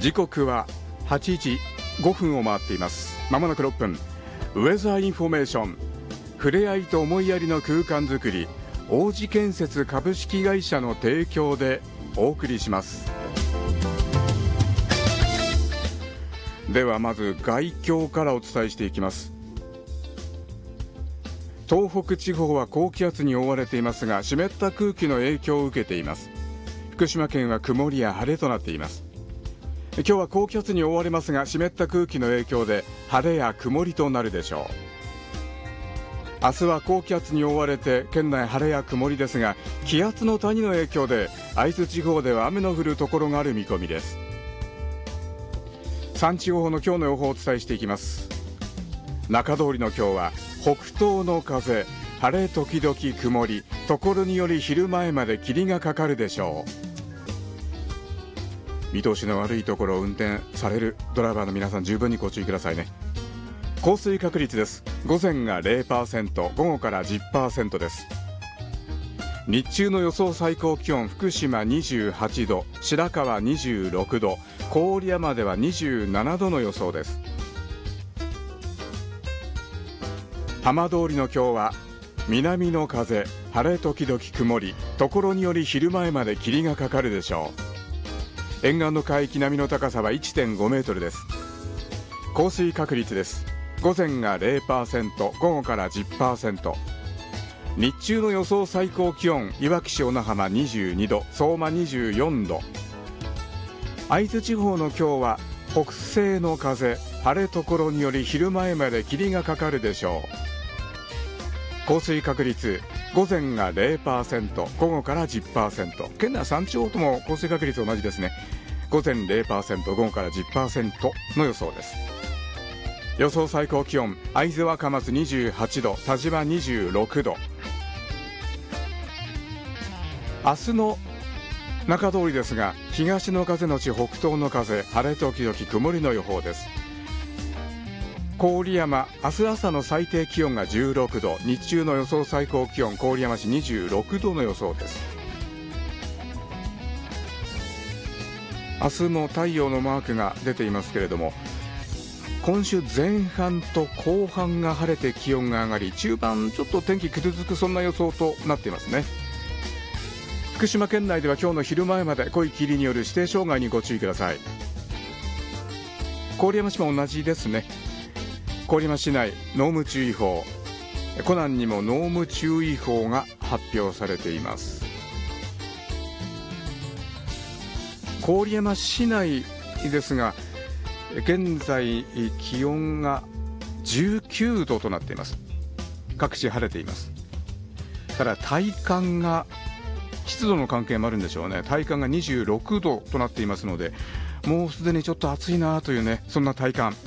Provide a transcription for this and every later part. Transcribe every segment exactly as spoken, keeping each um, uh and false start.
時刻ははちじごふんを回っています。まもなくろっぷん、ウェザーインフォメーション、触れ合いと思いやりの空間づくり、王子建設株式会社の提供でお送りします。ではまず外況からお伝えしていきます。東北地方は高気圧に覆われていますが、湿った空気の影響を受けています。福島県は曇りや晴れとなっています。今日は高気圧に覆われますが、湿った空気の影響で晴れや曇りとなるでしょう。明日は高気圧に覆われて県内晴れや曇りですが、気圧の谷の影響で会津地方では雨の降るところがある見込みです。山地予報の今日の予報をお伝えしていきます。中通りの今日は北東の風、晴れ時々曇り、ところにより昼前まで霧がかかるでしょう。見通しの悪いところを運転されるドライバーの皆さん、十分にご注意くださいね。降水確率です。午前が ゼロパーセント、午後から じゅっパーセント です。日中の予想最高気温、福島にじゅうはちど、白河にじゅうろくど、郡山ではにじゅうななどの予想です。浜通りの今日は南の風、晴れ時々曇り、ところにより昼前まで霧がかかるでしょう。沿岸の海域、波の高さは いってんごメートルです。降水確率です。午前が ゼロパーセント、午後から じゅっパーセント。 日中の予想最高気温、いわき市小名浜にじゅうにど、相馬にじゅうよんど。会津地方の今日は北西の風、晴れところにより昼前まで霧がかかるでしょう。降水確率、午前が ゼロパーセント、午後から じゅっパーセント。 県内さん地方とも降水確率同じですね。午前 ゼロパーセント、午後から じゅっパーセント の予想です。予想最高気温、会津若松にじゅうはちど、田島にじゅうろくど。明日の中通りですが、東の風のち北東の風、晴れ時々曇りの予報です。郡山、明日朝の最低気温がじゅうろくど、日中の予想最高気温、郡山市にじゅうろくどの予想です。明日も太陽のマークが出ていますけれども、今週前半と後半が晴れて気温が上がり、中盤ちょっと天気崩つく、そんな予想となっていますね。福島県内では今日の昼前まで濃い霧による指定障害にご注意ください。郡山市も同じですね。郡山市内濃霧注意報、湖南にも濃霧注意報が発表されています。郡山市内ですが、現在気温がじゅうきゅうどとなっています。各地晴れています。ただ体感が、湿度の関係もあるんでしょうね。体感がにじゅうろくどとなっていますので、もうすでにちょっと暑いなというね、そんな体感。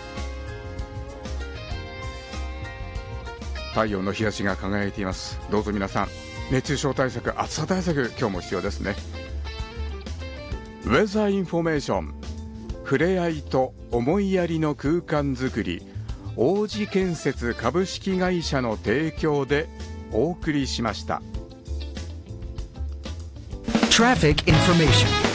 太陽の日差しが輝いています。どうぞ皆さん、熱中症対策、暑さ対策、今日も必要ですね。ウェザーインフォメーション、触れ合いと思いやりの空間づくり、王子建設株式会社の提供でお送りしました。 Traffic information